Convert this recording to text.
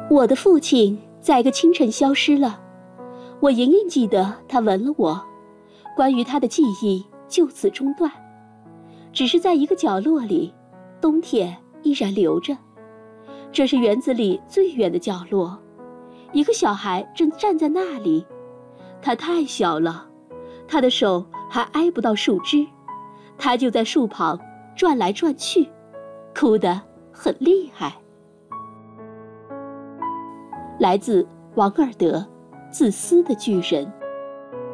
我的父亲在一个清晨消失了，我隐隐记得他吻了我，关于他的记忆就此中断。只是在一个角落里，冬天依然留着。这是园子里最远的角落，一个小孩正站在那里。他太小了，他的手还挨不到树枝，他就在树旁转来转去，哭得很厉害。来自王尔德《自私的巨人》。